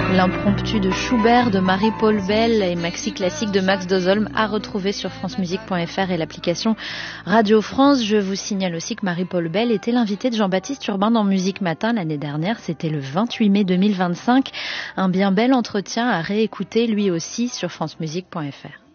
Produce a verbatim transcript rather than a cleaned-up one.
L'impromptu de Schubert, de Marie-Paul Bell et Maxi Classique de Max Dozolm à retrouver sur francemusique point f r et l'application Radio France. Je vous signale aussi que Marie-Paul Bell était l'invitée de Jean-Baptiste Urbain dans Musique Matin l'année dernière. C'était le vingt-huit mai deux mille vingt-cinq. Un bien bel entretien à réécouter lui aussi sur francemusique point f r.